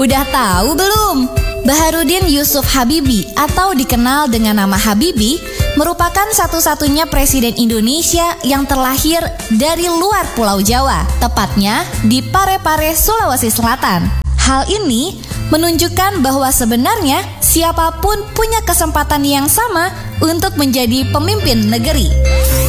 Udah tahu belum? Baharudin Yusuf Habibie atau dikenal dengan nama Habibie merupakan satu-satunya presiden Indonesia yang terlahir dari luar Pulau Jawa, tepatnya di Parepare, Sulawesi Selatan. Hal ini menunjukkan bahwa sebenarnya siapapun punya kesempatan yang sama untuk menjadi pemimpin negeri.